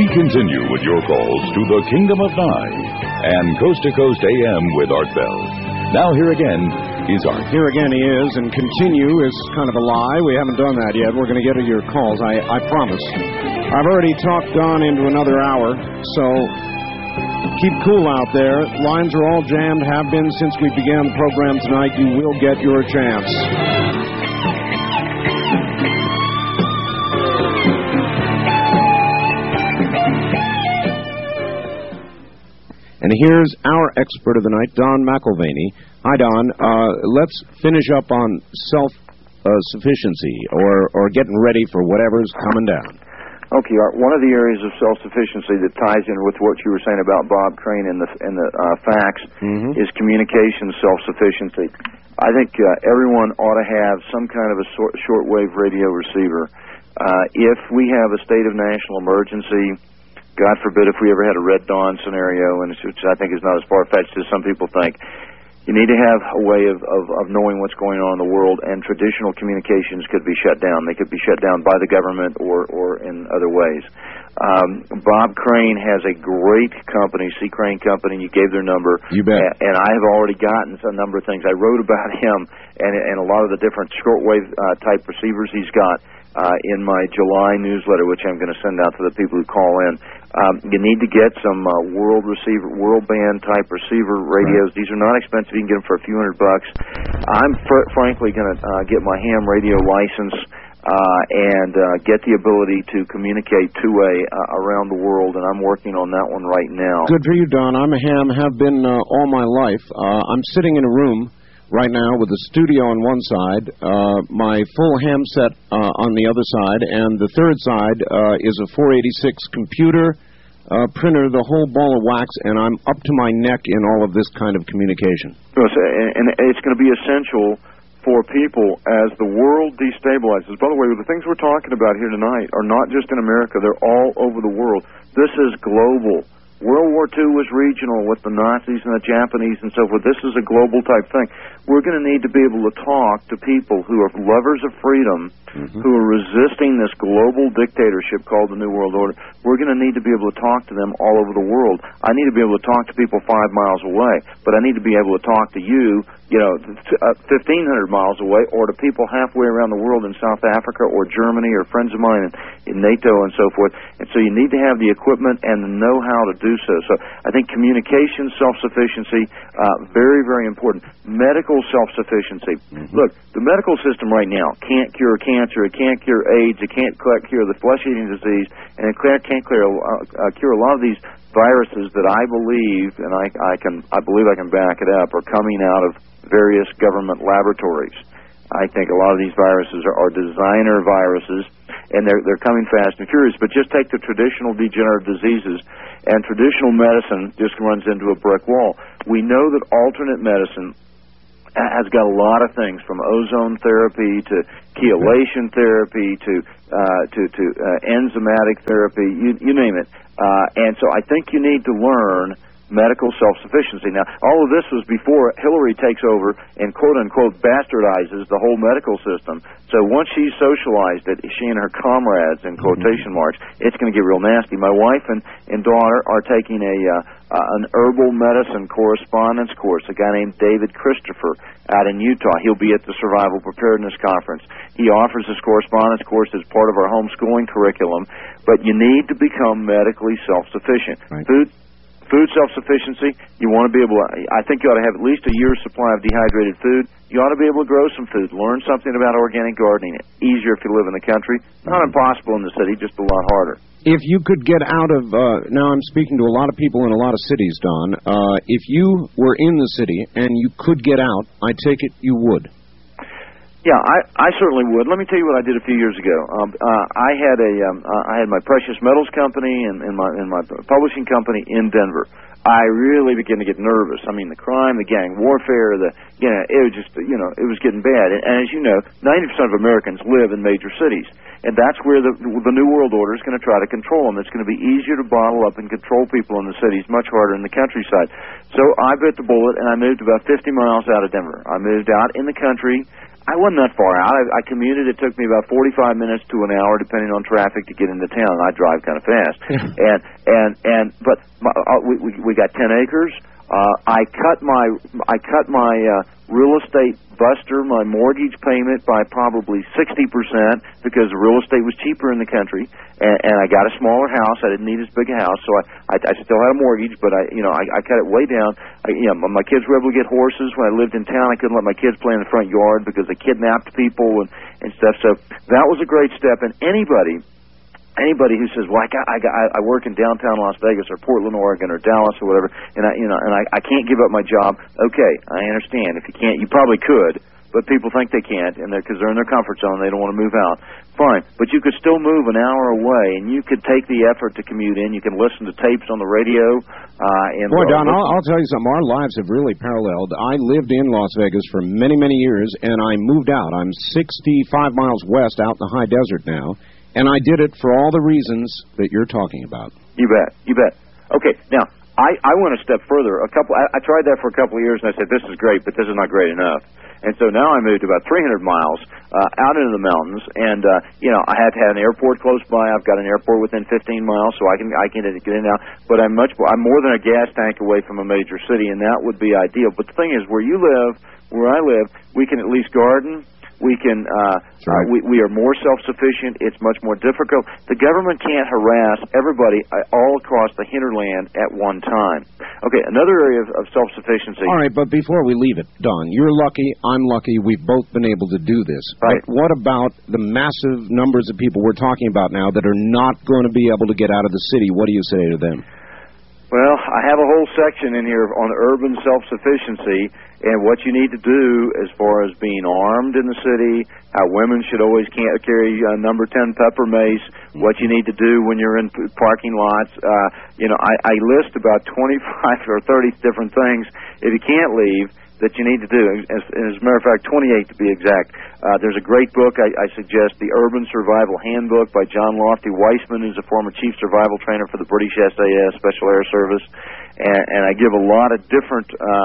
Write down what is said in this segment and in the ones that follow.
We continue with your calls to the Kingdom of Nye and Coast to Coast AM with Art Bell. Now here again is Art. Here again he is, and continue is kind of a lie. We haven't done that yet. We're going to get to your calls, I promise. I've already talked Don into another hour, so keep cool out there. Lines are all jammed, have been since we began the program tonight. You will get your chance. And here's our expert of the night, Don McIlvaney. Hi, Don. Let's finish up on self-sufficiency or getting ready for whatever's coming down. Okay, Art. One of the areas of self-sufficiency that ties in with what you were saying about Bob Crane and the facts is communication self-sufficiency. I think everyone ought to have some kind of a shortwave radio receiver. If we have a state of national emergency, God forbid if we ever had a Red Dawn scenario, and which I think is not as far-fetched as some people think, you need to have a way of knowing what's going on in the world, and traditional communications could be shut down. They could be shut down by the government or in other ways. Bob Crane has a great company, C. Crane Company. You gave their number. You bet. And I have already gotten a number of things. I wrote about him and a lot of the different shortwave type receivers he's got in my July newsletter, which I'm going to send out to the people who call in. You need to get some world band type receiver radios. Right. These are not expensive. You can get them for a few $100. I'm frankly going to get my ham radio license and get the ability to communicate two-way around the world, and I'm working on that one right now. Good for you, Don. I'm a ham, have been all my life. I'm sitting in a room right now with a studio on one side, my full ham set on the other side, and the third side is a 486 computer, printer, the whole ball of wax, and I'm up to my neck in all of this kind of communication. And it's going to be essential for people as the world destabilizes. By the way, the things we're talking about here tonight are not just in America, they're all over the world. This is global. World War II was regional with the Nazis and the Japanese and so forth. This is a global type thing. We're going to need to be able to talk to people who are lovers of freedom, who are resisting this global dictatorship called the New World Order. We're going to need to be able to talk to them all over the world. I need to be able to talk to people 5 miles away, but I need to be able to talk to you, 1,500 miles away, or to people halfway around the world in South Africa or Germany or friends of mine in NATO and so forth. And so you need to have the equipment and the know-how to do so. So I think communication self-sufficiency, very, very important. Medical self-sufficiency. Look, the medical system right now can't cure cancer, it can't cure AIDS, it can't cure the flesh-eating disease, and it can't cure a lot of these viruses that I believe, and I believe I can back it up, are coming out of various government laboratories. I think a lot of these viruses are designer viruses, and they're coming fast and furious. But just take the traditional degenerative diseases, and traditional medicine just runs into a brick wall. We know that alternate medicine has got a lot of things, from ozone therapy to chelation therapy to enzymatic therapy, you name it. And so I think you need to learn medical self-sufficiency. Now, all of this was before Hillary takes over and quote-unquote bastardizes the whole medical system. So once she's socialized it, she and her comrades, in quotation marks, it's going to get real nasty. My wife and daughter are taking an herbal medicine correspondence course, a guy named David Christopher out in Utah. He'll be at the Survival Preparedness Conference. He offers this correspondence course as part of our homeschooling curriculum, but you need to become medically self-sufficient. Right. Food self-sufficiency, you want to be able to, I think you ought to have at least a year's supply of dehydrated food. You ought to be able to grow some food. Learn something about organic gardening. Easier if you live in the country. Not impossible in the city, just a lot harder. If you could get out of, now I'm speaking to a lot of people in a lot of cities, Don. If you were in the city and you could get out, I take it you would. Yeah, I certainly would. Let me tell you what I did a few years ago. I had my precious metals company and my publishing company in Denver. I really began to get nervous. I mean, the crime, the gang warfare, it was getting bad. And as you know, 90% of Americans live in major cities, and that's where the New World Order is going to try to control them. It's going to be easier to bottle up and control people in the cities, much harder in the countryside. So I bit the bullet, and I moved about 50 miles out of Denver. I moved out in the country. I wasn't that far out. I commuted. It took me about 45 minutes to an hour, depending on traffic, to get into town. I drive kind of fast, but we got 10 acres. I cut my real estate buster, my mortgage payment, by probably 60% because the real estate was cheaper in the country, and I got a smaller house. I didn't need as big a house, so I still had a mortgage, but I cut it way down. My kids were able to get horses when I lived in town. I couldn't let my kids play in the front yard because they kidnapped people and stuff. So that was a great step. And anybody who says, well, I work in downtown Las Vegas or Portland, Oregon, or Dallas or whatever, and I can't give up my job. Okay, I understand. If you can't, you probably could, but people think they can't, and because they're in their comfort zone, they don't want to move out. Fine, but you could still move an hour away, and you could take the effort to commute in. You can listen to tapes on the radio. Boy, Don, I'll tell you something. Our lives have really paralleled. I lived in Las Vegas for many, many years, and I moved out. I'm 65 miles west out in the high desert now. And I did it for all the reasons that you're talking about. You bet. Okay, now, I went a step further. I tried that for a couple of years, and I said, this is great, but this is not great enough. And so now I moved about 300 miles out into the mountains, and, I have to have an airport close by. I've got an airport within 15 miles, so I can get in and out. But I'm more than a gas tank away from a major city, and that would be ideal. But the thing is, where I live, we can at least garden. We can. We are more self-sufficient. It's much more difficult. The government can't harass everybody all across the hinterland at one time. Okay, another area of self-sufficiency. All right, but before we leave it, Don, you're lucky. I'm lucky. We've both been able to do this. Right. But what about the massive numbers of people we're talking about now that are not going to be able to get out of the city? What do you say to them? Well, I have a whole section in here on urban self-sufficiency and what you need to do as far as being armed in the city, how women should always carry number 10 pepper mace, what you need to do when you're in parking lots. I list about 25 or 30 different things, if you can't leave, that you need to do. As a matter of fact, 28 to be exact. There's a great book I suggest, The Urban Survival Handbook by John Lofty Weissman, who's a former chief survival trainer for the British SAS, Special Air Service. And I give a lot of different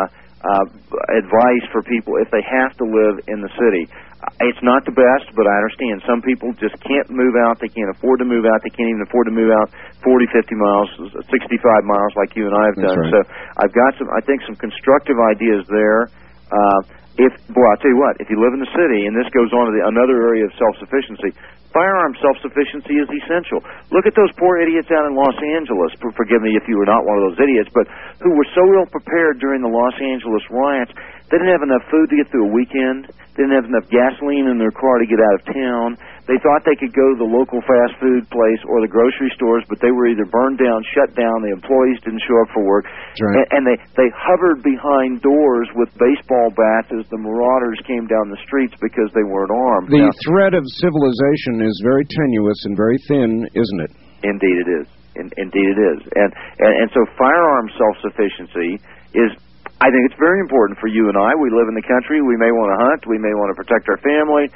advice for people if they have to live in the city. It's not the best, but I understand. Some people just can't move out. They can't afford to move out. They can't even afford to move out 40, 50 miles, 65 miles like you and I have done. Right. So I've got some constructive ideas there. I'll tell you what, if you live in the city, and this goes on to another area of self-sufficiency, firearm self-sufficiency is essential. Look at those poor idiots out in Los Angeles, forgive me if you were not one of those idiots, but who were so ill-prepared during the Los Angeles riots. They didn't have enough food to get through a weekend. They didn't have enough gasoline in their car to get out of town. They thought they could go to the local fast food place or the grocery stores, but they were either burned down, shut down, the employees didn't show up for work, right. and they hovered behind doors with baseball bats as the marauders came down the streets because they weren't armed. The thread of civilization is very tenuous and very thin, isn't it? Indeed it is. Indeed it is. And so firearm self-sufficiency is, I think it's very important for you and I. We live in the country. We may want to hunt. We may want to protect our family.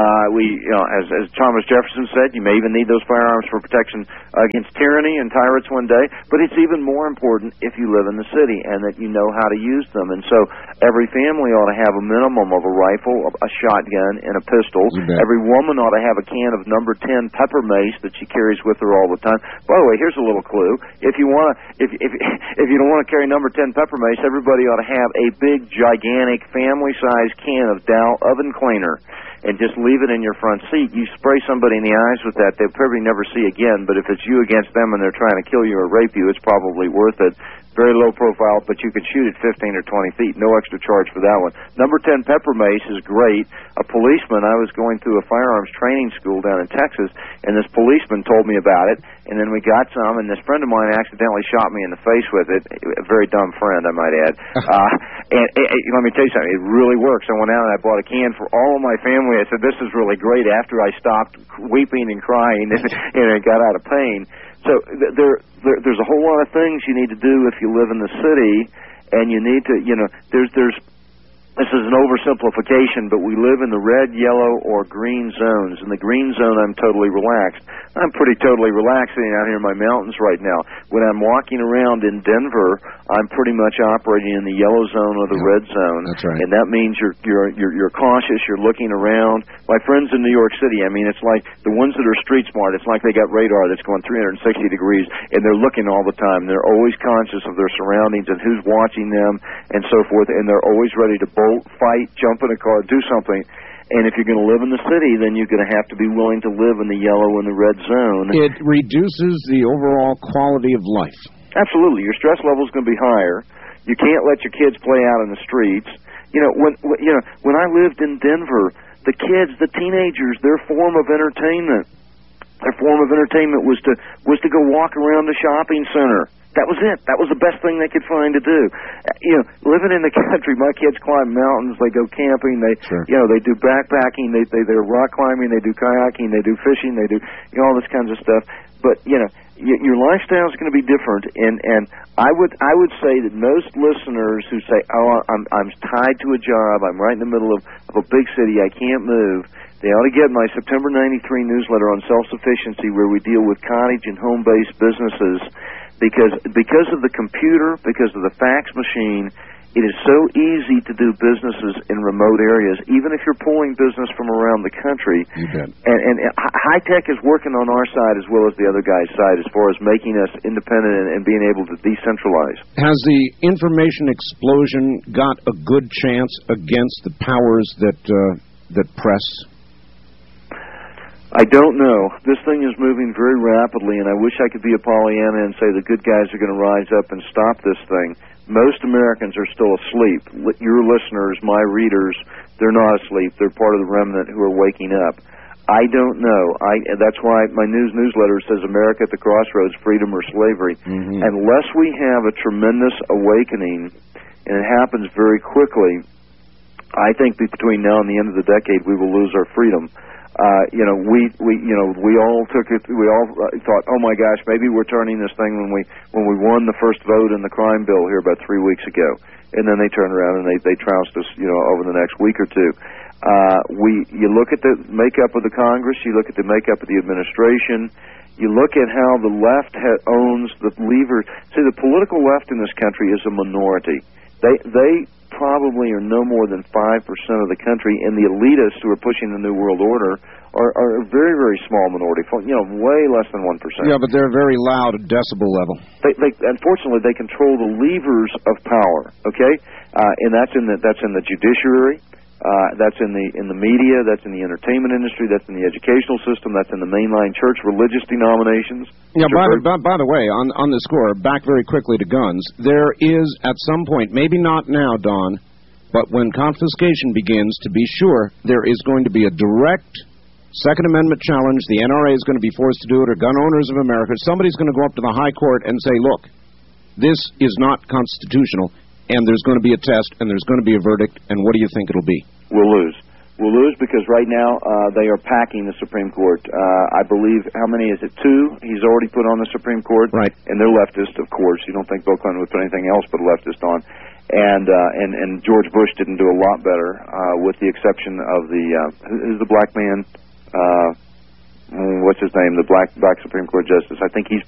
As Thomas Jefferson said, you may even need those firearms for protection against tyranny and tyrants one day. But it's even more important if you live in the city and that you know how to use them. And so every family ought to have a minimum of a rifle, a shotgun, and a pistol. Every woman ought to have a can of number 10 pepper mace that she carries with her all the time. By the way, here's a little clue: if you don't want to carry number 10 pepper mace, everybody ought to have a big, gigantic, family-sized can of Dow oven cleaner, and just leave it in your front seat. You spray somebody in the eyes with that, they'll probably never see again, but if it's you against them and they're trying to kill you or rape you, it's probably worth it. Very low profile, but you can shoot at 15 or 20 feet. No extra charge for that one. Number 10 pepper mace is great. A policeman, I was going through a firearms training school down in Texas, and this policeman told me about it, and then we got some, and this friend of mine accidentally shot me in the face with it. A very dumb friend, I might add. And let me tell you something, it really works. I went out and I bought a can for all of my family. I said, this is really great, after I stopped weeping and crying and got out of pain. So there's a whole lot of things you need to do if you live in the city, and you need to, there's this is an oversimplification, but we live in the red, yellow, or green zones. In the green zone, I'm totally relaxed. I'm pretty totally relaxed sitting out here in my mountains right now. When I'm walking around in Denver, I'm pretty much operating in the yellow zone or the red zone. That's right. And that means you're cautious, you're looking around. My friends in New York City, I mean, it's like the ones that are street smart, it's like they got radar that's going 360 degrees, and they're looking all the time. They're always conscious of their surroundings and who's watching them and so forth, and they're always ready to bolt, fight, jump in a car, do something. And if you're going to live in the city, then you're going to have to be willing to live in the yellow and the red zone. It reduces the overall quality of life. Absolutely. Your stress level is going to be higher. You can't let your kids play out in the streets. When I lived in Denver, the kids, the teenagers, their form of entertainment was to go walk around the shopping center. That was it. That was the best thing they could find to do. Living in the country, my kids climb mountains, they go camping, they do backpacking, they're rock climbing, they do kayaking, they do fishing, they do all this kinds of stuff. But your lifestyle is going to be different, and I would say that most listeners who say, "Oh, I'm tied to a job, I'm right in the middle of a big city, I can't move," they ought to get my September '93 newsletter on self-sufficiency, where we deal with cottage and home-based businesses. Because of the computer, because of the fax machine, it is so easy to do businesses in remote areas, even if you're pulling business from around the country. You bet. And high tech is working on our side as well as the other guy's side as far as making us independent and being able to decentralize. Has the information explosion got a good chance against the powers that press? I don't know. This thing is moving very rapidly, and I wish I could be a Pollyanna and say the good guys are going to rise up and stop this thing. Most Americans are still asleep. Your listeners, my readers, they're not asleep. They're part of the remnant who are waking up. I don't know. That's why my newsletter says America at the Crossroads, Freedom or Slavery. Mm-hmm. Unless we have a tremendous awakening, and it happens very quickly, I think between now and the end of the decade we will lose our freedom. We all took it. We all thought, oh my gosh, maybe we're turning this thing when we won the first vote in the crime bill here about 3 weeks ago, and then they turned around and they trounced us, over the next week or two. You look at the makeup of the Congress, you look at the makeup of the administration, you look at how the left owns the levers. See, the political left in this country is a minority. They probably are no more than 5% of the country, and the elitists who are pushing the New World Order are a very, very small minority, way less than 1%. Yeah, but they're very loud at decibel level. Unfortunately, they control the levers of power, okay? And that's in the judiciary, that's in the media, that's in the entertainment industry, that's in the educational system, that's in the mainline church, religious denominations. Yeah, by the way, on the score, back very quickly to guns, there is at some point, maybe not now, Don, but when confiscation begins, to be sure, there is going to be a direct Second Amendment challenge. The NRA is going to be forced to do it, or gun owners of America. Somebody's going to go up to the high court and say, look, this is not constitutional, and there's going to be a test, and there's going to be a verdict, and what do you think it'll be? We'll lose. We'll lose because right now they are packing the Supreme Court. I believe, how many is it? 2 he's already put on the Supreme Court. Right. And they're leftist, of course. You don't think Bill Clinton would put anything else but a leftist on. And George Bush didn't do a lot better, with the exception of who's the black man? What's his name? The black Supreme Court justice. I think he's